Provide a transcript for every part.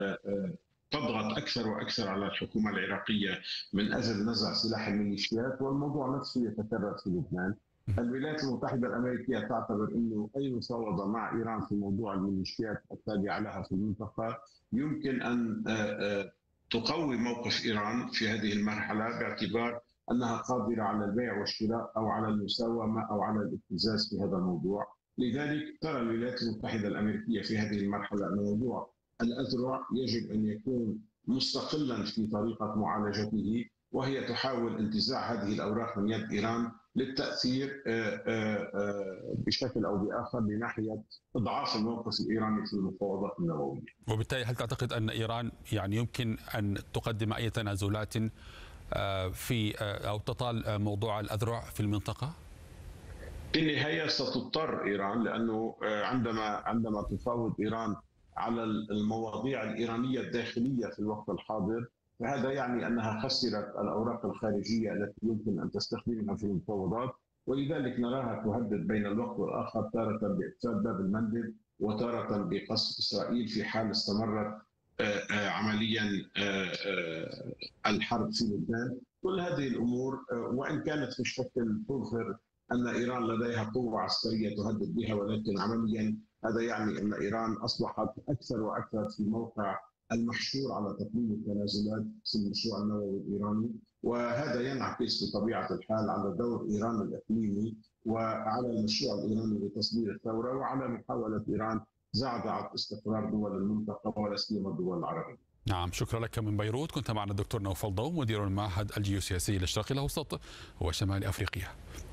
تضغط أكثر وأكثر على الحكومة العراقية من أجل نزع سلاح الميليشيات، والموضوع نفسه يتكرر في لبنان. الولايات المتحدة الأمريكية تعتبر أنه أي مفاوضة مع إيران في موضوع الميليشيات التابعة لها في المنطقة يمكن أن تقوي موقف إيران في هذه المرحلة، باعتبار أنها قادرة على البيع والشراء أو على المساومة أو على الابتزاز في هذا الموضوع. لذلك ترى الولايات المتحدة الأمريكية في هذه المرحلة أن موضوع الأذرع يجب أن يكون مستقلا في طريقة معالجته، وهي تحاول انتزاع هذه الأوراق من يد إيران للتأثير بشكل أو بآخر لناحية إضعاف الموقف الإيراني في المفاوضات النووية. وبالتالي هل تعتقد أن إيران يعني يمكن أن تقدم أي تنازلات في أو تطال موضوع الأذرع في المنطقة؟ في النهاية ستضطر إيران، لأنه عندما تفاوض إيران على المواضيع الإيرانية الداخلية في الوقت الحاضر، فهذا يعني أنها خسرت الأوراق الخارجية التي يمكن أن تستخدمها في المفاوضات، ولذلك نراها تهدد بين الوقت والآخر، تارة بإقفال باب المندب وتارة بقصف إسرائيل في حال استمرت عمليا الحرب في لبنان. كل هذه الأمور وإن كانت في الشكل تظهر أن إيران لديها قوة عسكرية تهدد بها، ولكن عمليا هذا يعني أن إيران أصبحت أكثر وأكثر في موقع المحشور على تقليل التنازلات في المشروع النووي الإيراني، وهذا ينعكس بطبيعة الحال على دور إيران الإقليمي وعلى المشروع الإيراني لتصدير الثورة وعلى محاولة إيران زعزعة استقرار دول المنطقة ولا سيما الدول العربية. نعم، شكرا لك من بيروت. كنت معنا الدكتور نوفل ضوء، مدير المعهد الجيوسياسي للشرق الأوسط وشمال أفريقيا.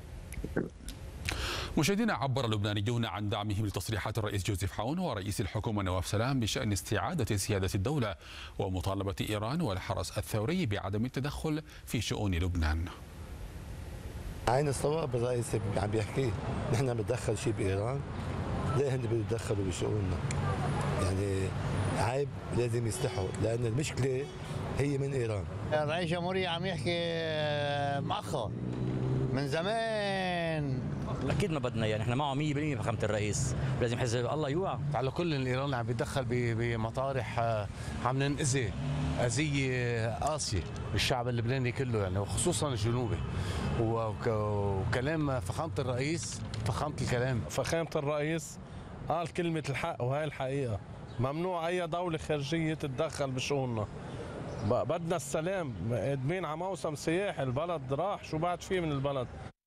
مشاهدينا، عبر اللبنانيون عن دعمهم لتصريحات الرئيس جوزيف عون ورئيس الحكومة نواف سلام بشأن استعادة سيادة الدولة ومطالبة إيران والحرس الثوري بعدم التدخل في شؤون لبنان. عين الصواب الرئيس عم بيحكي نحن بنتدخل شيء بإيران، ليه هن بيتدخلوا بشؤوننا؟ يعني عيب، لازم يستحوا، لأن المشكلة هي من إيران. الرئيس الجمهورية عم يحكي مؤخر من زمان. اكيد ما بدنا، يعني احنا معه 100% فخامه الرئيس، لازم حزب الله يوعى. على كل الايراني اللي عم بيتدخل بمطارح عم ننأذي اذيه قاسيه الشعب اللبناني كله، يعني وخصوصا الجنوبي. وكلام فخامه الرئيس، فخامه الكلام، فخامه الرئيس قال كلمه الحق، وهي الحقيقه. ممنوع اي دوله خارجيه تتدخل بشؤوننا. بدنا السلام، قادمين على موسم سياحي، البلد راح، شو بعد فيه من البلد؟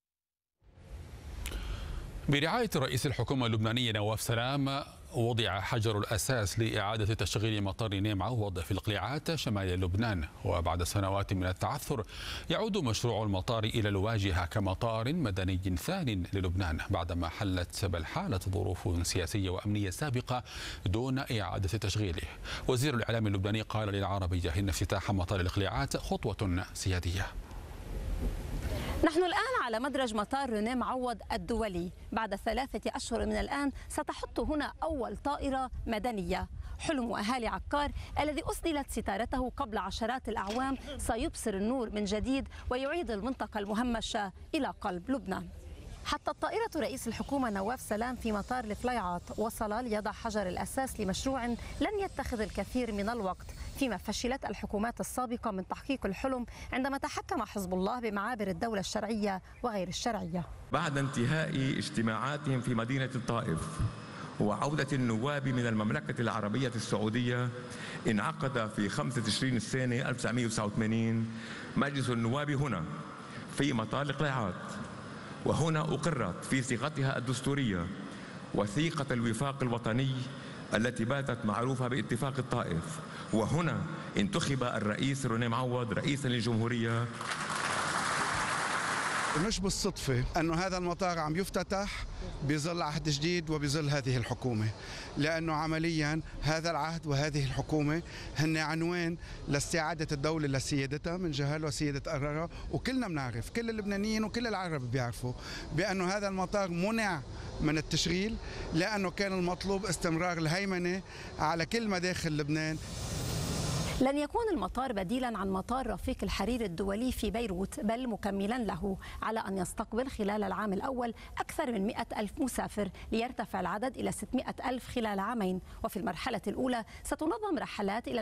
برعاية رئيس الحكومة اللبنانية نواف سلام وضع حجر الأساس لإعادة تشغيل مطار نيم عوض في القليعات شمال لبنان، وبعد سنوات من التعثر يعود مشروع المطار إلى الواجهة كمطار مدني ثان للبنان بعدما حلت بل حالت ظروف سياسية وأمنية سابقة دون إعادة تشغيله. وزير الإعلام اللبناني قال للعربية إن افتتاح مطار القليعات خطوة سيادية. نحن الآن على مدرج مطار نيم عوض الدولي. بعد 3 أشهر من الآن ستحط هنا أول طائرة مدنية. حلم أهالي عكار الذي أسدلت ستارته قبل عشرات الأعوام سيبصر النور من جديد ويعيد المنطقة المهمشة إلى قلب لبنان. حتى طائرة رئيس الحكومة نواف سلام في مطار القليعات وصل ليضع حجر الأساس لمشروع لن يتخذ الكثير من الوقت، فيما فشلت الحكومات السابقة من تحقيق الحلم عندما تحكم حزب الله بمعابر الدولة الشرعية وغير الشرعية. بعد انتهاء اجتماعاتهم في مدينة الطائف وعودة النواب من المملكة العربية السعودية، انعقد في 5 تشرين الثاني 1989 مجلس النواب هنا في مطار القليعات، وهنا أقرت في صيغتها الدستورية وثيقة الوفاق الوطني التي باتت معروفة باتفاق الطائف، وهنا انتخب الرئيس روني معوض رئيسا للجمهورية. مش بالصدفة أنه هذا المطار عم يفتتح بظل عهد جديد وبظل هذه الحكومة، لأنه عمليا هذا العهد وهذه الحكومة هن عنوان لاستعادة الدولة لسيادتها من جهل وسيادة قرارها. وكلنا بنعرف، كل اللبنانيين وكل العرب بيعرفوا بأنه هذا المطار منع من التشغيل لأنه كان المطلوب استمرار الهيمنة على كل مداخل لبنان. لن يكون المطار بديلا عن مطار رفيق الحرير الدولي في بيروت، بل مكملا له، على أن يستقبل خلال العام الأول أكثر من 100,000 مسافر، ليرتفع العدد إلى 600,000 خلال عامين. وفي المرحلة الأولى ستنظم رحلات إلى